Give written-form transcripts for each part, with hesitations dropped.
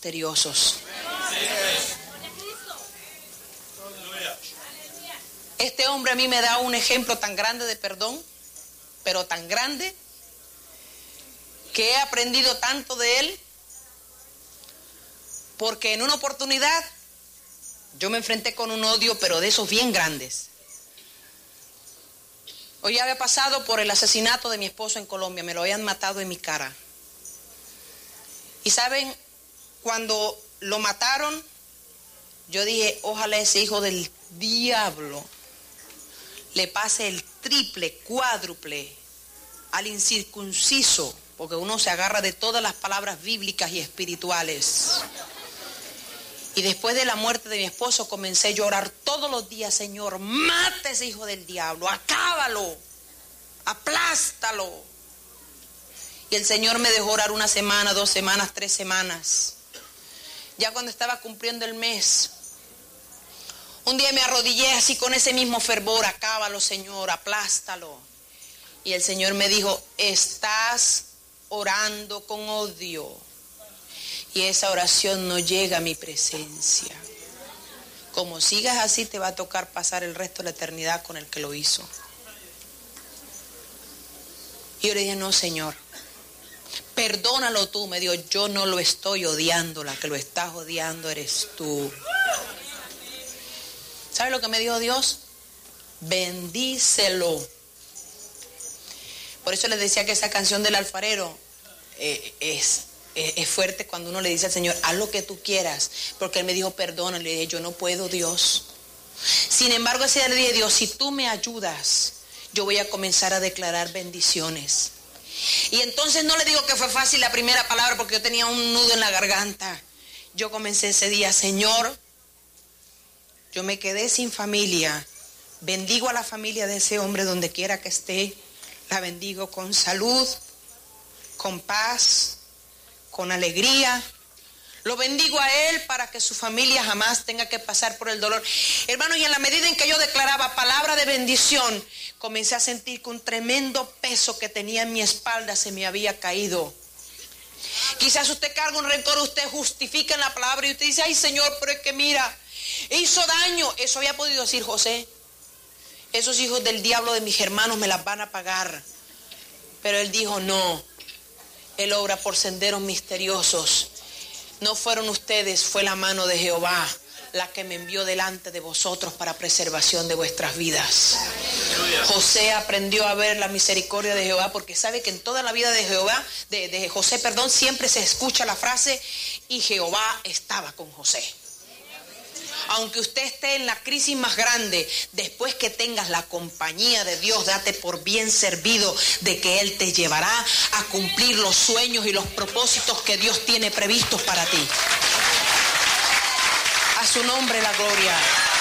misteriosos. Este hombre a mí me da un ejemplo tan grande de perdón, pero tan grande, que he aprendido tanto de él, porque en una oportunidad yo me enfrenté con un odio, pero de esos bien grandes. Hoy había pasado por el asesinato de mi esposo en Colombia, me lo habían matado en mi cara. Y saben, cuando lo mataron, yo dije, ojalá ese hijo del diablo le pase el triple, cuádruple al incircunciso, porque uno se agarra de todas las palabras bíblicas y espirituales. Y después de la muerte de mi esposo comencé a llorar todos los días, Señor, mata a ese hijo del diablo, acábalo, aplástalo. Y el Señor me dejó orar 1 semana, 2 semanas, 3 semanas. Ya cuando estaba cumpliendo el mes, un día me arrodillé así con ese mismo fervor, acábalo, Señor, aplástalo. Y el Señor me dijo, estás orando con odio. Y esa oración no llega a mi presencia. Como sigas así, te va a tocar pasar el resto de la eternidad con el que lo hizo. Y yo le dije, no, Señor, perdónalo tú. Me dijo, yo no lo estoy odiando, la que lo estás odiando eres tú. ¿Sabe lo que me dijo Dios? Bendícelo. Por eso les decía que esa canción del alfarero es fuerte cuando uno le dice al Señor, haz lo que tú quieras, porque Él me dijo, perdona. Le dije, yo no puedo, Dios. Sin embargo, ese día le dije, Dios, si tú me ayudas, yo voy a comenzar a declarar bendiciones. Y entonces no le digo que fue fácil la primera palabra, porque yo tenía un nudo en la garganta. Yo comencé ese día, Señor, yo me quedé sin familia, bendigo a la familia de ese hombre donde quiera que esté, la bendigo con salud, con paz, con alegría. Lo bendigo a él para que su familia jamás tenga que pasar por el dolor. Hermanos, y en la medida en que yo declaraba palabra de bendición, comencé a sentir que un tremendo peso que tenía en mi espalda se me había caído. Quizás usted carga un rencor, usted justifica en la palabra y usted dice, ay Señor, pero es que mira, hizo daño. Eso había podido decir José. Esos hijos del diablo de mis hermanos me las van a pagar. Pero él dijo, no. Él obra por senderos misteriosos. No fueron ustedes, fue la mano de Jehová la que me envió delante de vosotros para preservación de vuestras vidas. José aprendió a ver la misericordia de Jehová, porque sabe que en toda la vida de Jehová, de José, siempre se escucha la frase, y Jehová estaba con José. Aunque usted esté en la crisis más grande, después que tengas la compañía de Dios, date por bien servido de que Él te llevará a cumplir los sueños y los propósitos que Dios tiene previstos para ti. A su nombre la gloria.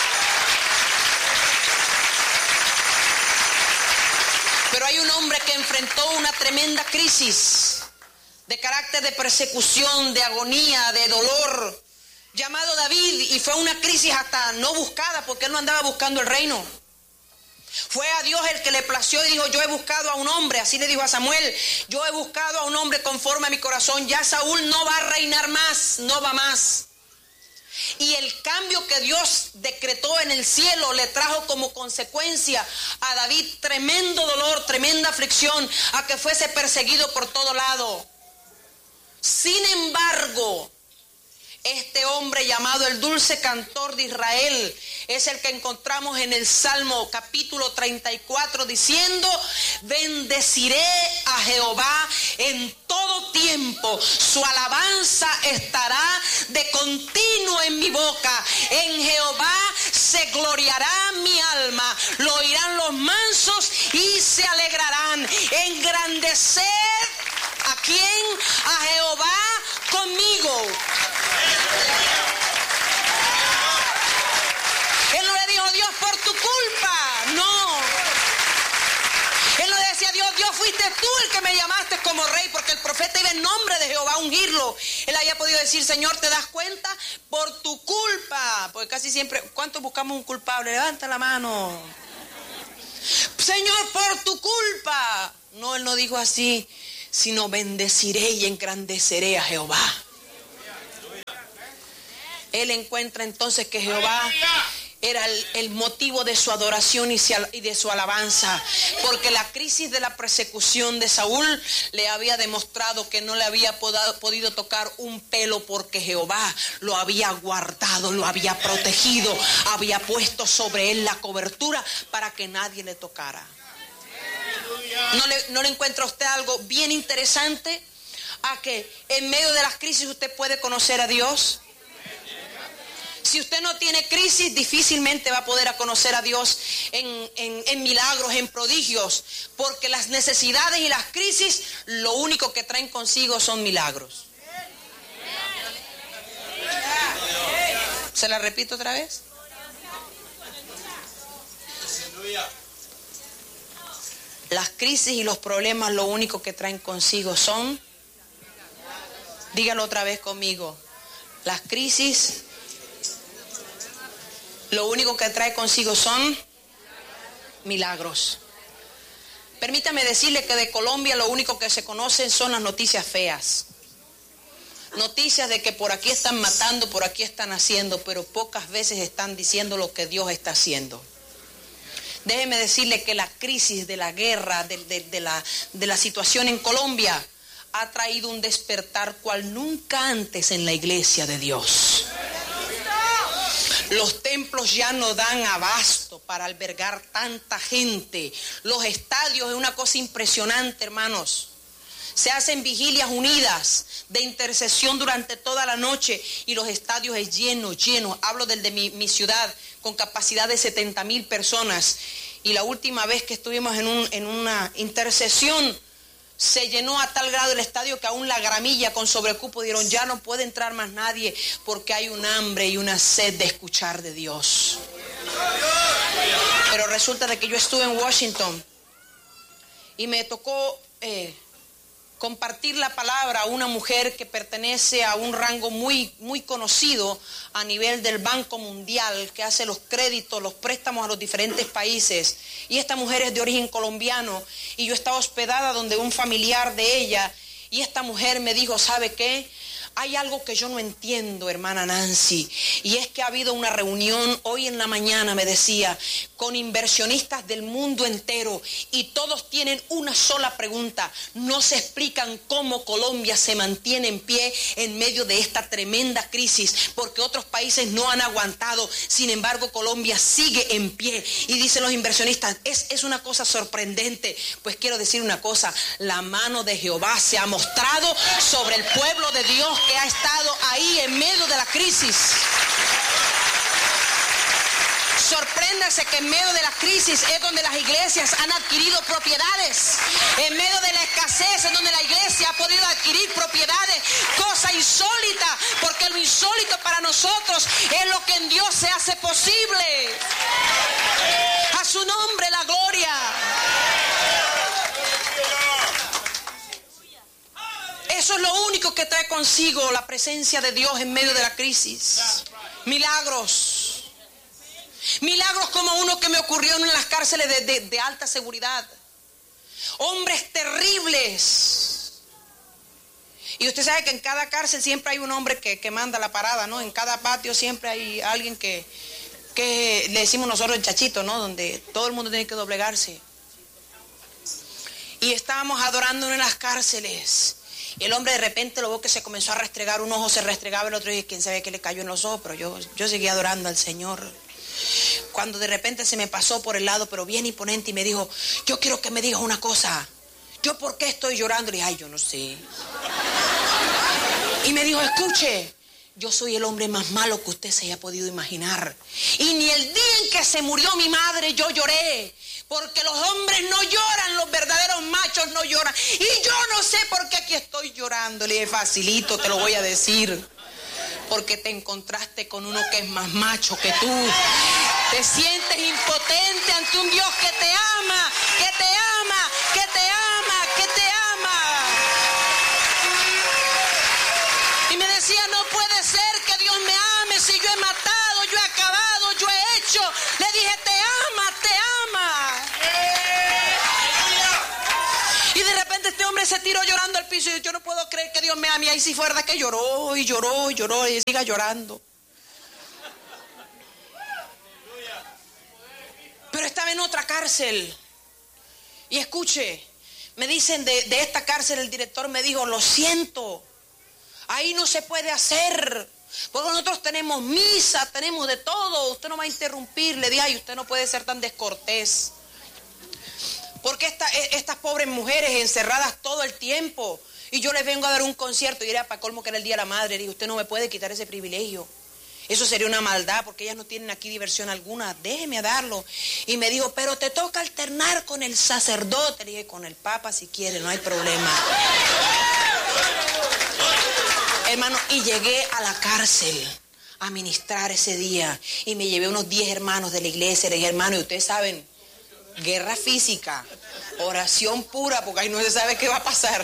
Pero hay un hombre que enfrentó una tremenda crisis de carácter de persecución, de agonía, de dolor, llamado David, y fue una crisis hasta no buscada, porque él no andaba buscando el reino. Fue a Dios el que le plació y dijo, yo he buscado a un hombre, así le dijo a Samuel, yo he buscado a un hombre conforme a mi corazón, ya Saúl no va a reinar más, no va más. Y el cambio que Dios decretó en el cielo le trajo como consecuencia a David tremendo dolor, tremenda aflicción, a que fuese perseguido por todo lado. Sin embargo, este hombre llamado el dulce cantor de Israel es el que encontramos en el Salmo capítulo 34 diciendo, bendeciré a Jehová en todo tiempo, su alabanza estará de continuo en mi boca. En Jehová se gloriará mi alma, lo oirán los mansos y se alegrarán. Engrandecer ¿a quién? A Jehová conmigo. Él no le dijo, Dios, por tu culpa. No. Él no decía, Dios, fuiste tú el que me llamaste como rey, porque el profeta iba en nombre de Jehová a ungirlo. Él había podido decir, Señor, ¿te das cuenta? Por tu culpa. Porque casi siempre, ¿cuántos buscamos un culpable? Levanta la mano. Señor, por tu culpa. No, él no dijo así, sino bendeciré y engrandeceré a Jehová. Él encuentra entonces que Jehová era el motivo de su adoración y de su alabanza, porque la crisis de la persecución de Saúl le había demostrado que no le había podido tocar un pelo, porque Jehová lo había guardado, lo había protegido, había puesto sobre él la cobertura para que nadie le tocara. ¿No le encuentra a usted algo bien interesante? A que en medio de las crisis usted puede conocer a Dios. Si usted no tiene crisis, difícilmente va a poder conocer a Dios en milagros, en prodigios, porque las necesidades y las crisis lo único que traen consigo son milagros. ¿Se la repito otra vez? Las crisis y los problemas lo único que traen consigo son, dígalo otra vez conmigo, las crisis lo único que trae consigo son milagros. Permítame decirle que de Colombia lo único que se conocen son las noticias feas. Noticias de que por aquí están matando, por aquí están haciendo, pero pocas veces están diciendo lo que Dios está haciendo. Déjeme decirle que la crisis de la guerra, de la situación en Colombia, ha traído un despertar cual nunca antes en la iglesia de Dios. Los templos ya no dan abasto para albergar tanta gente. Los estadios es una cosa impresionante, hermanos. Se hacen vigilias unidas de intercesión durante toda la noche y los estadios es lleno. Hablo del de mi ciudad, con capacidad de 70,000 personas. Y la última vez que estuvimos en una intercesión, se llenó a tal grado el estadio que aún la gramilla con sobrecupo dijeron, ya no puede entrar más nadie, porque hay un hambre y una sed de escuchar de Dios. Pero resulta de que yo estuve en Washington y me tocó compartir la palabra a una mujer que pertenece a un rango muy, muy conocido a nivel del Banco Mundial, que hace los créditos, los préstamos a los diferentes países. Y esta mujer es de origen colombiano y yo estaba hospedada donde un familiar de ella, y esta mujer me dijo, ¿sabe qué? Hay algo que yo no entiendo, hermana Nancy, y es que ha habido una reunión hoy en la mañana, me decía, con inversionistas del mundo entero, y todos tienen una sola pregunta. No se explican cómo Colombia se mantiene en pie en medio de esta tremenda crisis, porque otros países no han aguantado, sin embargo Colombia sigue en pie. Y dicen los inversionistas, es una cosa sorprendente. Pues quiero decir una cosa, la mano de Jehová se ha mostrado sobre el pueblo de Dios que ha estado ahí en medio de la crisis. Sorpréndase que en medio de la crisis es donde las iglesias han adquirido propiedades. En medio de la escasez es donde la iglesia ha podido adquirir propiedades. Cosa insólita, porque lo insólito para nosotros es lo que en Dios se hace posible. A su nombre la gloria. Eso es lo único que trae consigo la presencia de Dios en medio de la crisis. Milagros. Milagros como uno que me ocurrió en las cárceles de alta seguridad. Hombres terribles. Y usted sabe que en cada cárcel siempre hay un hombre que manda la parada, ¿no? En cada patio siempre hay alguien que le decimos nosotros el chachito, ¿no? Donde todo el mundo tiene que doblegarse. Y estábamos adorando en las cárceles. Y el hombre de repente lo veo que se comenzó a restregar, un ojo se restregaba, el otro, y quién sabe qué le cayó en los ojos, pero yo seguía adorando al Señor. Cuando de repente se me pasó por el lado, pero bien imponente, y me dijo, yo quiero que me digas una cosa, ¿yo por qué estoy llorando? Le dije, ay, yo no sé. Y me dijo, escuche, yo soy el hombre más malo que usted se haya podido imaginar. Y ni el día en que se murió mi madre yo lloré. Porque los hombres no lloran, los verdaderos machos no lloran. Y yo no sé por qué aquí estoy llorando. Le dije, facilito, te lo voy a decir. Porque te encontraste con uno que es más macho que tú. Te sientes impotente ante un Dios que te ama, que te ama, que te ama, que te ama. Y me decía, no puede ser que Dios me ame si yo he matado, yo he acabado, yo he hecho. Le dije, te ama, te ama. Y de repente este hombre se tiró llorando al piso y yo no puedo creer que Dios me ame. Y ahí sí fue verdad que lloró y lloró y lloró y siga llorando. estaba en otra cárcel. Y escuche, me dicen de esta cárcel, el director me dijo, lo siento, ahí no se puede hacer, porque nosotros tenemos misa, tenemos de todo, usted no va a interrumpir. Le dije, ay, usted no puede ser tan descortés, porque estas pobres mujeres encerradas todo el tiempo, y yo les vengo a dar un concierto, y era para colmo que era el Día de la Madre. Le dije, usted no me puede quitar ese privilegio, eso sería una maldad, porque ellas no tienen aquí diversión alguna, déjeme darlo. Y me dijo, pero te toca alternar con el sacerdote. Le dije, con el Papa si quiere, no hay problema. Hermano, y llegué a la cárcel a ministrar ese día, y me llevé unos 10 hermanos de la iglesia. Le dije, hermano, y ustedes saben, guerra física, oración pura, porque ahí no se sabe qué va a pasar.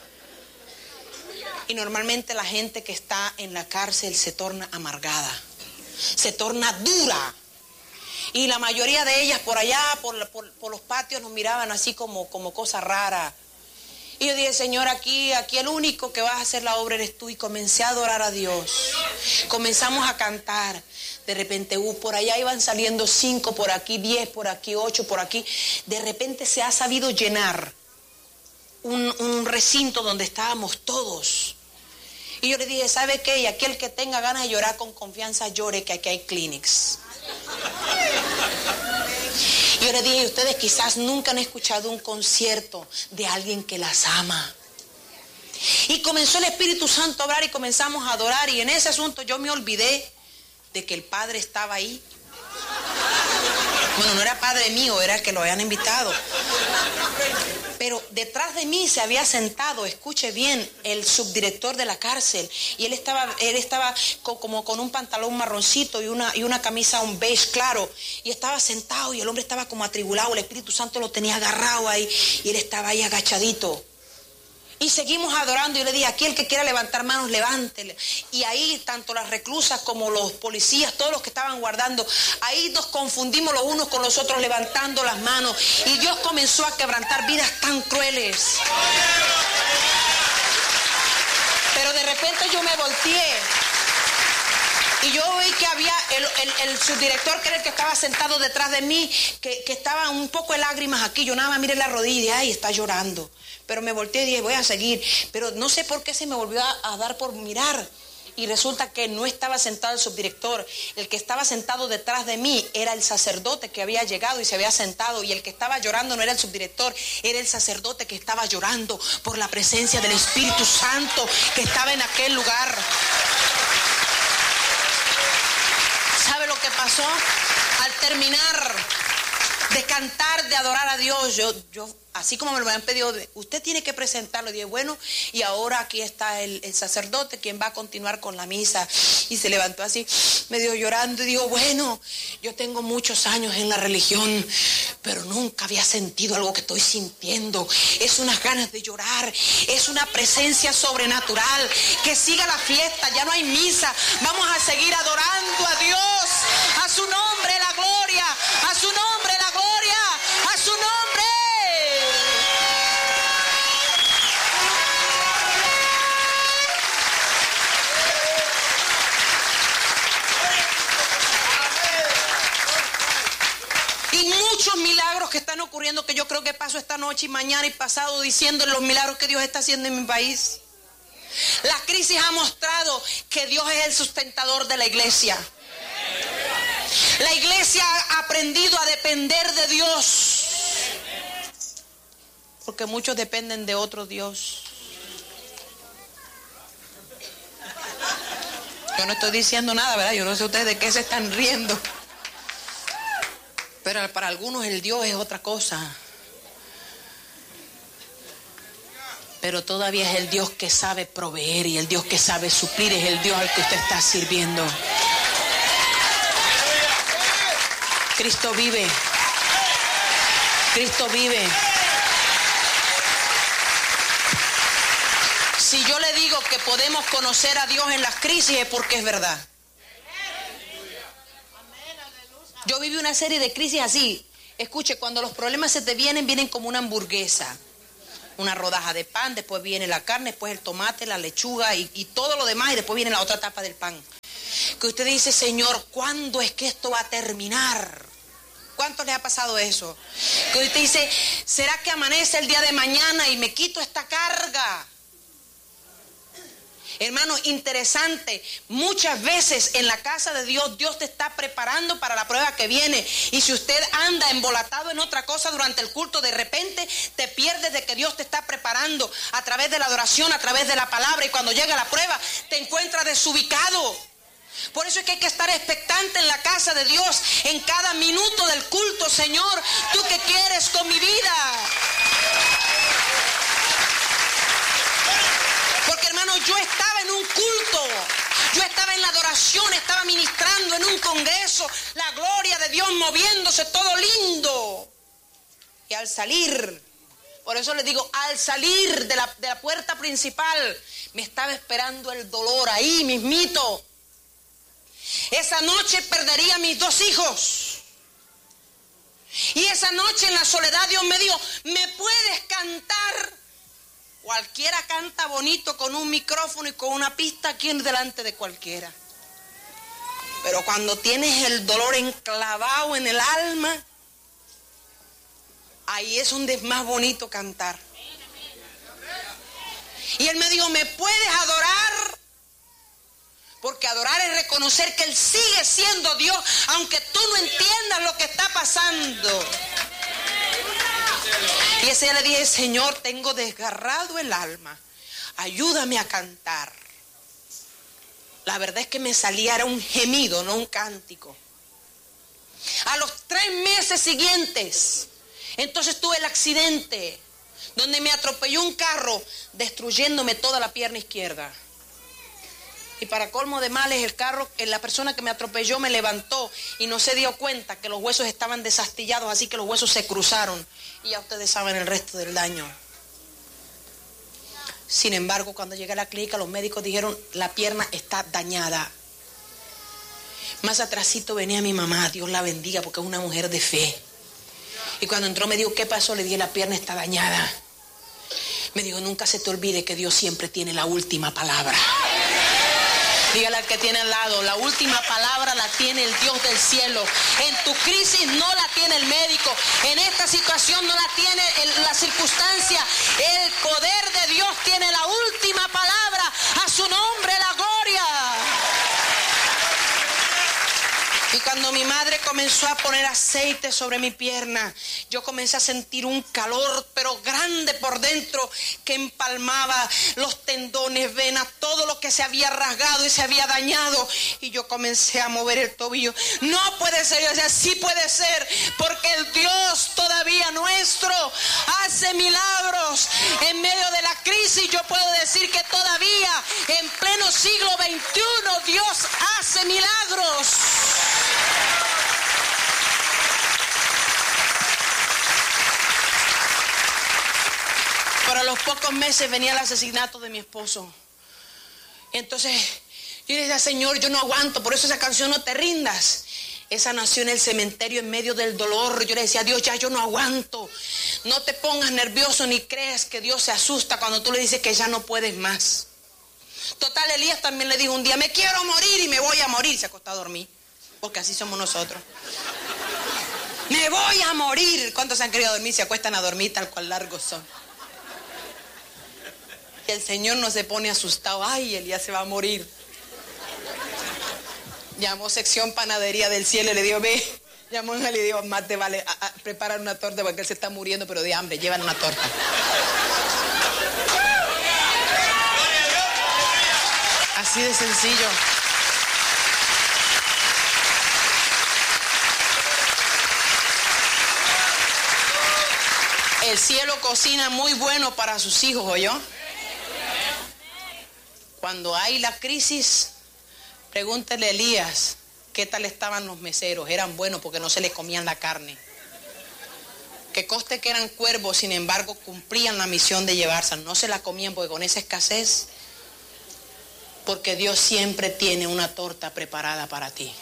Y normalmente la gente que está en la cárcel se torna amargada, se torna dura. Y la mayoría de ellas por allá, por los patios, nos miraban así como cosa rara. Y yo dije, Señor, aquí el único que vas a hacer la obra eres tú. Y comencé a adorar a Dios. Comenzamos a cantar. De repente, por allá iban saliendo 5 por aquí, 10 por aquí, 8 por aquí. De repente se ha sabido llenar un recinto donde estábamos todos. Y yo le dije, ¿sabe qué? Y aquel que tenga ganas de llorar con confianza, llore, que aquí hay Kleenex. Y yo le dije, ustedes quizás nunca han escuchado un concierto de alguien que las ama. Y comenzó el Espíritu Santo a obrar y comenzamos a adorar. Y en ese asunto yo me olvidé de que el Padre estaba ahí. Bueno, no era padre mío, era el que lo habían invitado. Pero detrás de mí se había sentado, escuche bien, el subdirector de la cárcel. Y él estaba como con un pantalón marroncito y una camisa, un beige claro. Y estaba sentado y el hombre estaba como atribulado. El Espíritu Santo lo tenía agarrado ahí y él estaba ahí agachadito. Y seguimos adorando. Y le dije, aquí el que quiera levantar manos, levántele. Y ahí tanto las reclusas como los policías, todos los que estaban guardando, ahí nos confundimos los unos con los otros levantando las manos. Y Dios comenzó a quebrantar vidas tan crueles. Pero de repente yo me volteé y yo vi que había el subdirector, que era el que estaba sentado detrás de mí, que estaba un poco de lágrimas aquí. Yo nada más miré la rodilla y dije, ay, está llorando. Pero me volteé y dije, voy a seguir. Pero no sé por qué se me volvió a dar por mirar. Y resulta que no estaba sentado el subdirector. El que estaba sentado detrás de mí era el sacerdote que había llegado y se había sentado. Y el que estaba llorando no era el subdirector, era el sacerdote que estaba llorando por la presencia del Espíritu Santo que estaba en aquel lugar. ¿Sabe lo que pasó? Al terminar de cantar, de adorar a Dios, yo así como me lo habían pedido, usted tiene que presentarlo. Y dije, bueno, y ahora aquí está el sacerdote, quien va a continuar con la misa. Y se levantó así, medio llorando, y dijo, bueno, yo tengo muchos años en la religión, pero nunca había sentido algo que estoy sintiendo. Es unas ganas de llorar, es una presencia sobrenatural. Que siga la fiesta, ya no hay misa, vamos a seguir adorando a Dios, a su nombre la gloria, a su nombre la gloria, a su nombre. Y muchos milagros que están ocurriendo, que yo creo que paso esta noche y mañana y pasado diciendo los milagros que Dios está haciendo en mi país. La crisis ha mostrado que Dios es el sustentador de la iglesia. La iglesia ha aprendido a depender de Dios, porque muchos dependen de otro Dios. Yo no estoy diciendo nada, ¿verdad? Yo no sé ustedes de qué se están riendo. Pero para algunos el Dios es otra cosa. Pero todavía es el Dios que sabe proveer y el Dios que sabe suplir, es el Dios al que usted está sirviendo. Cristo vive. Cristo vive. Si yo le digo que podemos conocer a Dios en las crisis, es porque es verdad. Yo viví una serie de crisis así. Escuche, cuando los problemas se te vienen como una hamburguesa. Una rodaja de pan, después viene la carne, después el tomate, la lechuga y todo lo demás, y después viene la otra tapa del pan. Que usted dice, Señor, ¿cuándo es que esto va a terminar? ¿Cuántos les ha pasado eso? Que usted dice, ¿será que amanece el día de mañana y me quito esta carga? Hermano, interesante, muchas veces en la casa de Dios, Dios te está preparando para la prueba que viene. Y si usted anda embolatado en otra cosa durante el culto, de repente te pierdes de que Dios te está preparando a través de la adoración, a través de la palabra. Y cuando llega la prueba, te encuentras desubicado. Por eso es que hay que estar expectante en la casa de Dios, en cada minuto del culto. Señor, ¿tú qué quieres con mi vida? Porque hermano, yo estaba en un culto, yo estaba en la adoración, estaba ministrando en un congreso, la gloria de Dios moviéndose, todo lindo. Y al salir, por eso les digo, al salir de la puerta principal, me estaba esperando el dolor ahí mismito. Esa noche perdería a mis 2 hijos. Y esa noche en la soledad Dios me dijo, ¿me puedes cantar? Cualquiera canta bonito con un micrófono y con una pista aquí delante de cualquiera. Pero cuando tienes el dolor enclavado en el alma, ahí es donde es más bonito cantar. Y él me dijo, ¿me puedes adorar? Porque adorar es reconocer que Él sigue siendo Dios, aunque tú no entiendas lo que está pasando. Y ese día le dije, Señor, tengo desgarrado el alma, ayúdame a cantar. La verdad es que me salía, era un gemido, no un cántico. A los 3 meses siguientes, entonces tuve el accidente, donde me atropelló un carro, destruyéndome toda la pierna izquierda. Y para colmo de males, el carro, la persona que me atropelló me levantó y no se dio cuenta que los huesos estaban desastillados, así que los huesos se cruzaron. Y ya ustedes saben el resto del daño. Sin embargo, cuando llegué a la clínica, los médicos dijeron, la pierna está dañada. Más atrasito venía mi mamá, Dios la bendiga, porque es una mujer de fe. Y cuando entró me dijo, ¿qué pasó? Le dije, la pierna está dañada. Me dijo, nunca se te olvide que Dios siempre tiene la última palabra. Dígale al que tiene al lado, la última palabra la tiene el Dios del cielo. En tu crisis no la tiene el médico. En esta situación no la tiene la circunstancia. El poder de Dios tiene la última palabra. A su nombre la gloria. Y cuando mi madre comenzó a poner aceite sobre mi pierna, yo comencé a sentir un calor, pero grande por dentro, que empalmaba los tendones, venas, todo lo que se había rasgado y se había dañado. Y yo comencé a mover el tobillo. No puede ser, yo decía, sí puede ser, porque el Dios todavía nuestro hace milagros. En medio de la crisis yo puedo decir que todavía en pleno siglo XXI Dios hace milagros. Pero a los pocos meses venía el asesinato de mi esposo. Entonces yo decía, Señor, yo no aguanto, por eso esa canción, No te rindas. Esa nació en el cementerio en medio del dolor. Yo le decía a Dios, ya yo no aguanto. No te pongas nervioso ni creas que Dios se asusta cuando tú le dices que ya no puedes más. Total, Elías también le dijo un día, me quiero morir y me voy a morir. Se acostó a dormir, porque así somos nosotros. Me voy a morir. ¿Cuántos se han querido dormir? Se acuestan a dormir tal cual largos son. Y el Señor no se pone asustado. Ay, Elías se va a morir. Llamó sección panadería del cielo y le dijo, ve. Llamó y le dijo, más te vale preparar una torta porque él se está muriendo, pero de hambre. Llevan una torta. Así de sencillo. El cielo cocina muy bueno para sus hijos, ¿oyó? Cuando hay la crisis, pregúntele a Elías qué tal estaban los meseros. Eran buenos porque no se les comían la carne. Que conste que eran cuervos, sin embargo, cumplían la misión de llevarse. No se la comían porque con esa escasez, porque Dios siempre tiene una torta preparada para ti.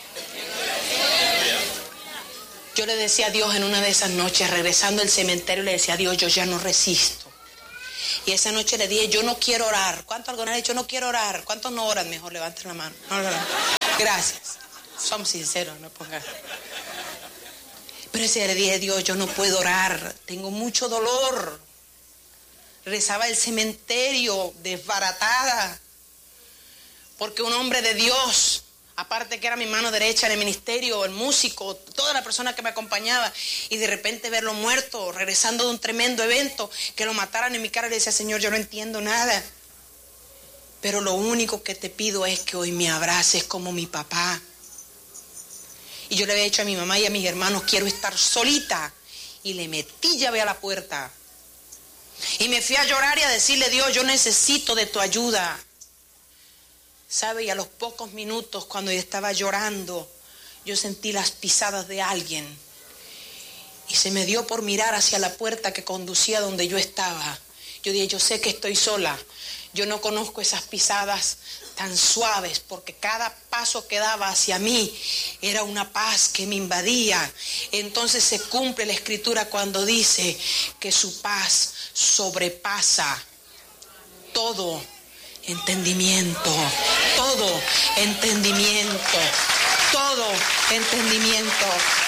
Yo le decía a Dios en una de esas noches, regresando al cementerio, le decía a Dios, yo ya no resisto. Y esa noche le dije, yo no quiero orar. ¿Cuántos alguna vez han dicho, no quiero orar? ¿Cuántos no oran? Mejor levanten la mano. No. Gracias. Somos sinceros, no pongan. Pero ese día le dije, Dios, yo no puedo orar, tengo mucho dolor. Rezaba el cementerio desbaratada, porque un hombre de Dios, aparte que era mi mano derecha en el ministerio, el músico, toda la persona que me acompañaba, y de repente verlo muerto, regresando de un tremendo evento, que lo mataran en mi cara, le decía, Señor, yo no entiendo nada, pero lo único que te pido es que hoy me abraces como mi papá. Y yo le había dicho a mi mamá y a mis hermanos, quiero estar solita, y le metí llave a la puerta, y me fui a llorar y a decirle, Dios, yo necesito de tu ayuda. ¿Sabe? Y a los pocos minutos, cuando yo estaba llorando, yo sentí las pisadas de alguien. Y se me dio por mirar hacia la puerta que conducía donde yo estaba. Yo dije, yo sé que estoy sola. Yo no conozco esas pisadas tan suaves, porque cada paso que daba hacia mí era una paz que me invadía. Entonces se cumple la escritura cuando dice que su paz sobrepasa todo entendimiento, todo entendimiento, todo entendimiento.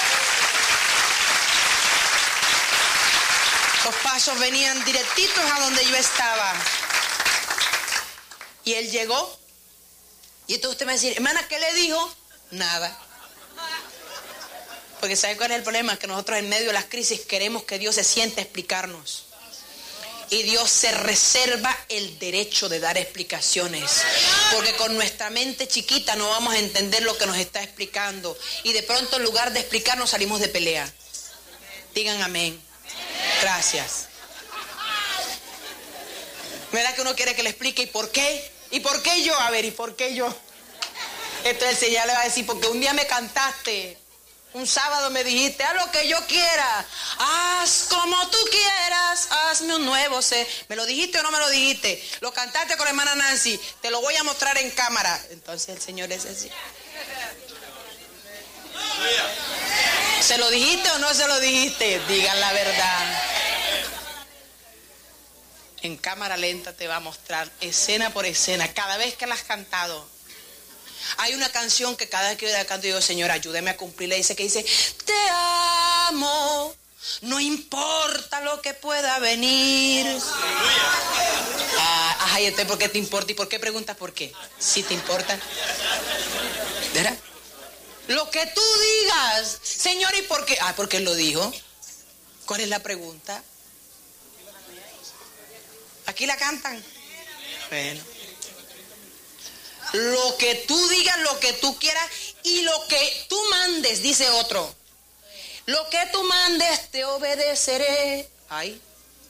Los pasos venían directitos a donde yo estaba. Y él llegó. Y entonces usted me va a decir, hermana, ¿qué le dijo? Nada. Porque ¿sabe cuál es el problema? Que nosotros en medio de las crisis queremos que Dios se siente a explicarnos. Y Dios se reserva el derecho de dar explicaciones. Porque con nuestra mente chiquita no vamos a entender lo que nos está explicando. Y de pronto en lugar de explicarnos salimos de pelea. Digan amén. Gracias. ¿Verdad que uno quiere que le explique? ¿Y por qué? ¿Y por qué yo? A ver, ¿y por qué yo? Entonces el Señor le va a decir, porque un día me cantaste. Un sábado me dijiste, haz lo que yo quiera, haz como tú quieras, hazme un nuevo ser. ¿Me lo dijiste o no me lo dijiste? Lo cantaste con la hermana Nancy, te lo voy a mostrar en cámara. Entonces el Señor es así. ¿Se lo dijiste o no se lo dijiste? Digan la verdad. En cámara lenta te va a mostrar, escena por escena, cada vez que la has cantado. Hay una canción que cada vez que yo la canto digo, Señor, ayúdame a cumplirla. Dice que dice, te amo, no importa lo que pueda venir. Ay, entonces, ¿por qué te importa? ¿Y por qué preguntas por qué? Si te importa. ¿Verdad? Lo que tú digas, Señor, ¿y por qué? Porque Él lo dijo. ¿Cuál es la pregunta? ¿Aquí la cantan? Bueno. Lo que tú digas, lo que tú quieras y lo que tú mandes, dice otro. Lo que tú mandes te obedeceré. Ay.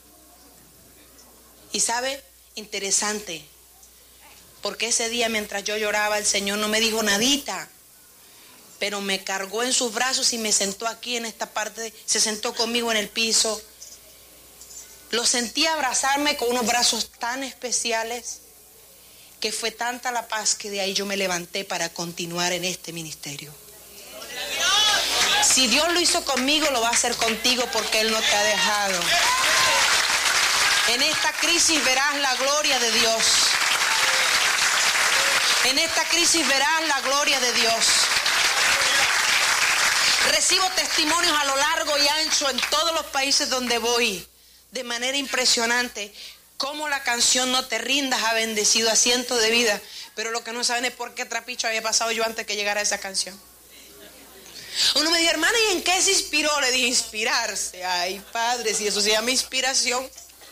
Y sabe, interesante, porque ese día mientras yo lloraba el Señor no me dijo nadita, pero me cargó en sus brazos y me sentó aquí en esta parte, se sentó conmigo en el piso. Lo sentí abrazarme con unos brazos tan especiales, que fue tanta la paz que de ahí yo me levanté para continuar en este ministerio. Si Dios lo hizo conmigo, lo va a hacer contigo, porque Él no te ha dejado. En esta crisis verás la gloria de Dios. En esta crisis verás la gloria de Dios. Recibo testimonios a lo largo y ancho en todos los países donde voy, de manera impresionante, cómo la canción No te rindas ha bendecido a cientos de vidas. Pero lo que no saben es por qué trapicho había pasado yo antes que llegara esa canción. Uno me dijo, hermana, ¿y en qué se inspiró? Le dije, inspirarse. Ay, padre, si eso se llama inspiración.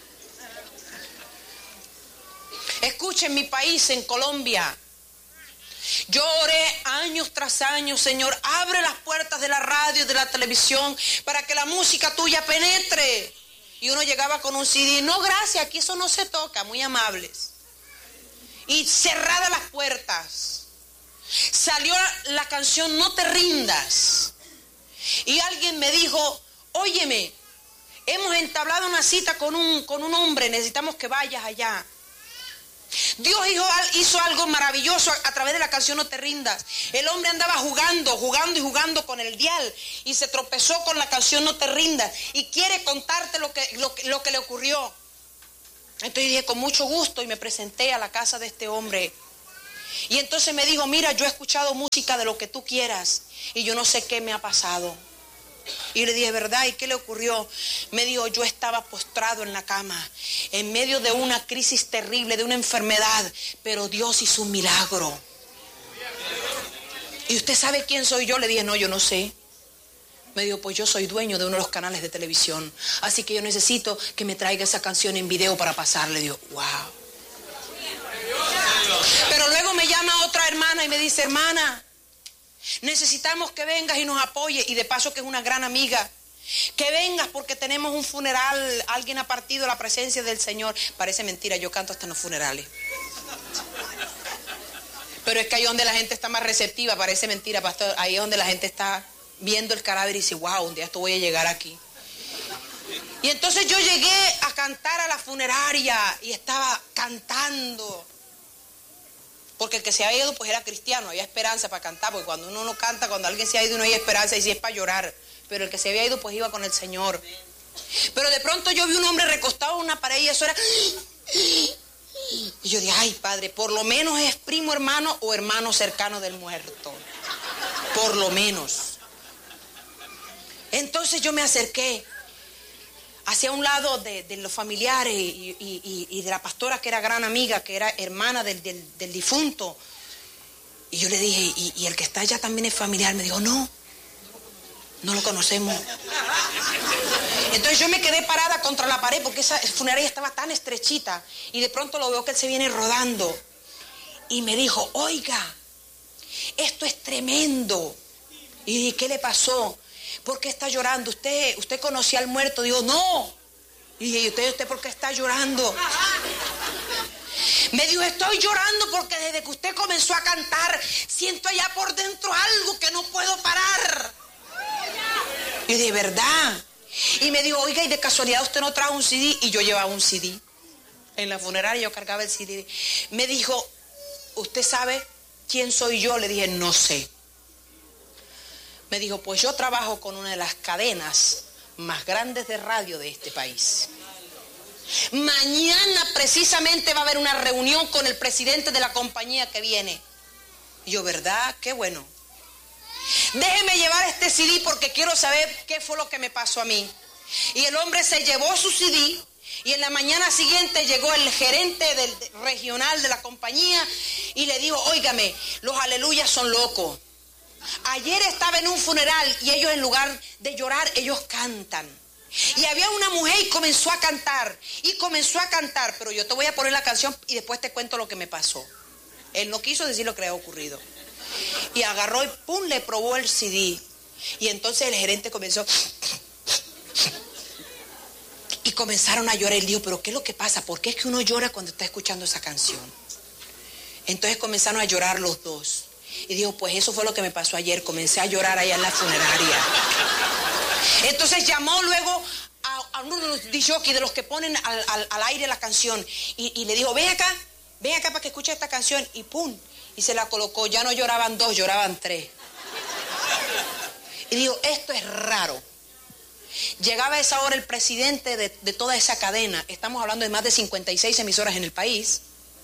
Escuchen, mi país, en Colombia, yo oré años tras años, Señor, abre las puertas de la radio y de la televisión para que la música tuya penetre. Y uno llegaba con un CD, no, gracias, aquí eso no se toca, muy amables. Y cerradas las puertas, salió la canción No te rindas. Y alguien me dijo, óyeme, hemos entablado una cita con un hombre, necesitamos que vayas allá. Dios hizo algo maravilloso a través de la canción No te rindas. El hombre andaba jugando con el dial y se tropezó con la canción No te rindas y quiere contarte lo que le ocurrió. Entonces dije, con mucho gusto, y me presenté a la casa de este hombre. Y entonces me dijo, mira, yo he escuchado música de lo que tú quieras y yo no sé qué me ha pasado. Y le dije, ¿verdad? ¿Y qué le ocurrió? Me dijo, yo estaba postrado en la cama, en medio de una crisis terrible, de una enfermedad, pero Dios hizo un milagro. ¿Y usted sabe quién soy yo? Le dije, no, yo no sé. Me dijo, pues yo soy dueño de uno de los canales de televisión, así que yo necesito que me traiga esa canción en video para pasarle. Digo, wow. Pero luego me llama otra hermana y me dice, hermana, necesitamos que vengas y nos apoyes, y de paso que es una gran amiga, que vengas porque tenemos un funeral, alguien ha partido a la presencia del Señor. Parece mentira, yo canto hasta en los funerales. Pero es que ahí donde la gente está más receptiva, parece mentira, pastor, ahí es donde la gente está viendo el cadáver y dice, wow, un día esto voy a llegar aquí. Y entonces yo llegué a cantar a la funeraria y estaba cantando. Porque el que se había ido pues era cristiano, había esperanza para cantar, porque cuando uno no canta, cuando alguien se ha ido no hay esperanza, y si es para llorar. Pero el que se había ido pues iba con el Señor. Pero de pronto yo vi un hombre recostado en una pared y eso era... Y yo dije, ay Padre, por lo menos es primo hermano o hermano cercano del muerto. Por lo menos. Entonces yo me acerqué hacia un lado de los familiares y de la pastora, que era gran amiga, que era hermana del difunto. Y yo le dije, ¿y el que está allá también es familiar? Me dijo, no lo conocemos. Entonces yo me quedé parada contra la pared porque esa funeraria estaba tan estrechita, y de pronto lo veo que él se viene rodando y me dijo, oiga, esto es tremendo. Y dije, ¿qué le pasó? ¿Por qué está llorando? ¿Usted conocía al muerto? Digo, no. Y dije, ¿usted por qué está llorando? Me dijo, estoy llorando porque desde que usted comenzó a cantar, siento allá por dentro algo que no puedo parar. Y de verdad. Y me dijo, oiga, ¿y de casualidad usted no trajo un CD? Y yo llevaba un CD. En la funeraria yo cargaba el CD. Me dijo, ¿usted sabe quién soy yo? Le dije, no sé. Me dijo, pues yo trabajo con una de las cadenas más grandes de radio de este país. Mañana precisamente va a haber una reunión con el presidente de la compañía que viene. Y yo, ¿verdad? Qué bueno. Déjeme llevar este CD porque quiero saber qué fue lo que me pasó a mí. Y el hombre se llevó su CD, y en la mañana siguiente llegó el gerente regional de la compañía y le dijo, óigame, los aleluyas son locos. Ayer estaba en un funeral y ellos, en lugar de llorar, ellos cantan. Y había una mujer y comenzó a cantar, pero yo te voy a poner la canción y después te cuento lo que me pasó. Él no quiso decir lo que le había ocurrido. Y agarró y pum, le probó el CD. Y entonces el gerente comenzó... Y comenzaron a llorar. Él dijo, ¿pero qué es lo que pasa? ¿Por qué es que uno llora cuando está escuchando esa canción? Entonces comenzaron a llorar los dos. Y dijo, pues eso fue lo que me pasó ayer. Comencé a llorar allá en la funeraria. Entonces llamó luego a uno de los disjockeys, de los que ponen al aire la canción. Y le dijo, ven acá para que escuche esta canción. Y pum, y se la colocó. Ya no lloraban dos, lloraban tres. Y dijo, esto es raro. Llegaba a esa hora el presidente de toda esa cadena. Estamos hablando de más de 56 emisoras en el país.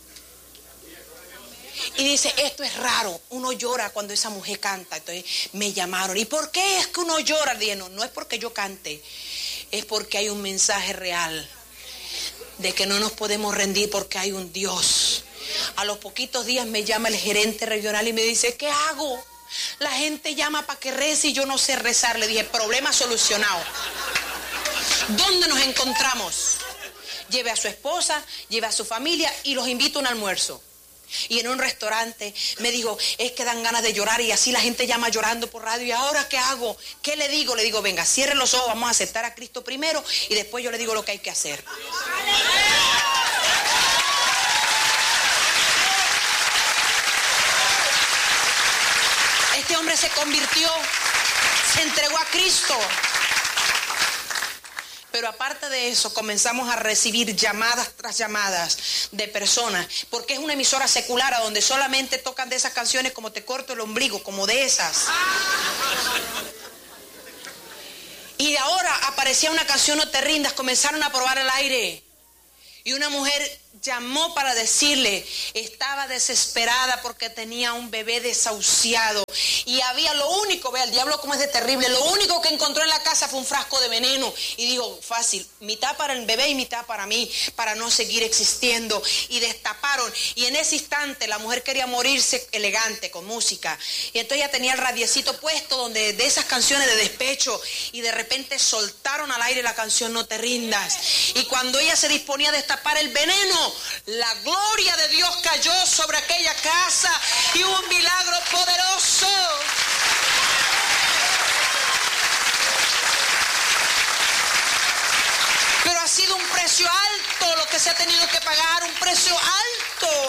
Y dice, esto es raro, uno llora cuando esa mujer canta. Entonces me llamaron, ¿y por qué es que uno llora? Dije, no es porque yo cante, es porque hay un mensaje real de que no nos podemos rendir porque hay un Dios. A los poquitos días me llama el gerente regional y me dice, ¿qué hago? La gente llama para que rece y yo no sé rezar. Le dije, problema solucionado. ¿Dónde nos encontramos? Lleve a su esposa, lleve a su familia y los invito a un almuerzo. Y en un restaurante me dijo, es que dan ganas de llorar y así la gente llama llorando por radio. ¿Y ahora qué hago? ¿Qué le digo? Le digo, venga, cierre los ojos, vamos a aceptar a Cristo primero y después yo le digo lo que hay que hacer. Este hombre se convirtió, se entregó a Cristo. Pero aparte de eso, comenzamos a recibir llamadas tras llamadas de personas, porque es una emisora secular a donde solamente tocan de esas canciones como Te corto el ombligo, como de esas. Y ahora aparecía una canción, No te rindas, comenzaron a probar el aire. Y una mujer llamó para decirle, estaba desesperada porque tenía un bebé desahuciado Y había lo único, vea el diablo como es de terrible, lo único que encontró en la casa fue un frasco de veneno. Y dijo, fácil, mitad para el bebé y mitad para mí, para no seguir existiendo. Y destaparon, y en ese instante la mujer quería morirse elegante, con música. Y entonces ella tenía el radiecito puesto donde de esas canciones de despecho, y de repente soltaron al aire la canción No te rindas. Y cuando ella se disponía a destapar el veneno, la gloria de Dios cayó sobre aquella casa y hubo un milagro poderoso. Pero ha sido un precio alto lo que se ha tenido que pagar, un precio alto.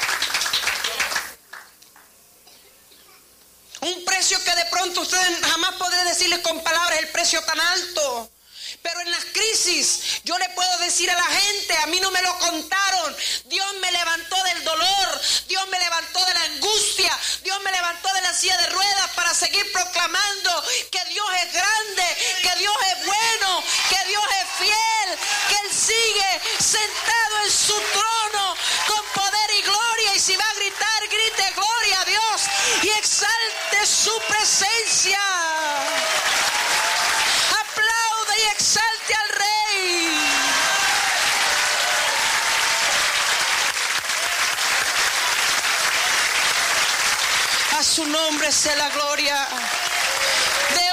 Un precio que de pronto ustedes jamás podrán decirles con palabras el precio tan alto. Pero en las crisis yo le puedo decir a la gente, a mí no me lo contaron, Dios me levantó del dolor, Dios me levantó de la angustia, Dios me levantó de la silla de ruedas para seguir proclamando que Dios es grande, que Dios es bueno, que Dios es fiel, que Él sigue sentado en su trono con poder y gloria, y si va a gritar, grite gloria a Dios y exalte su presencia. Y exalte al Rey. A su nombre sea la gloria. De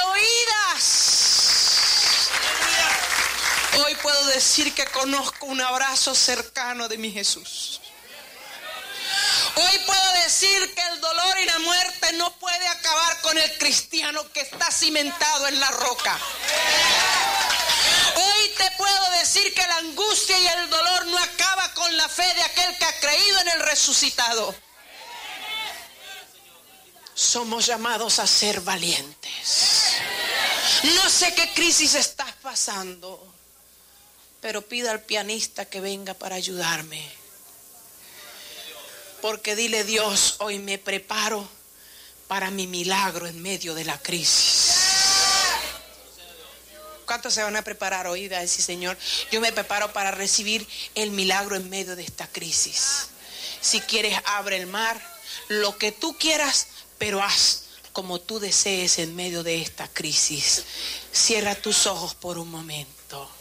oídas, hoy puedo decir que conozco un abrazo cercano de mi Jesús. Hoy puedo decir que el dolor y la muerte no puede acabar con el cristiano que está cimentado en la roca. Hoy te puedo decir que la angustia y el dolor no acaba con la fe de aquel que ha creído en el resucitado. Somos llamados a ser valientes. No sé qué crisis estás pasando, pero pida al pianista que venga para ayudarme. Porque dile, Dios, hoy me preparo para mi milagro en medio de la crisis. ¿Cuántos se van a preparar hoy? Va a decir, Señor, yo me preparo para recibir el milagro en medio de esta crisis. Si quieres, abre el mar, lo que tú quieras, pero haz como tú desees en medio de esta crisis. Cierra tus ojos por un momento.